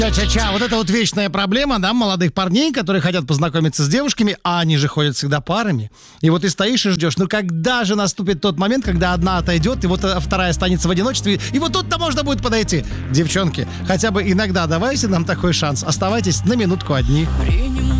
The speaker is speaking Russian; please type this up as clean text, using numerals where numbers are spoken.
Ча-ча-ча, вот это вот вечная проблема, да, молодых парней, которые хотят познакомиться с девушками, а они же ходят всегда парами. И вот ты стоишь и ждешь, ну когда же наступит тот момент, когда одна отойдет, и вот вторая останется в одиночестве, и вот тут-то можно будет подойти. Девчонки, хотя бы иногда давайте нам такой шанс. Оставайтесь на минутку одни.